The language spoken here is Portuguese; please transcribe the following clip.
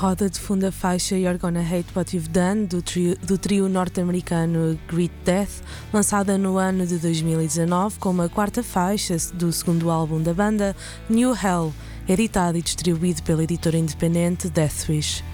roda de fundo a faixa You're Gonna Hate What You've Done, do trio norte-americano Great Death, lançada no ano de 2019 como a quarta faixa do segundo álbum da banda, New Hell, editado e distribuído pela editora independente Deathwish.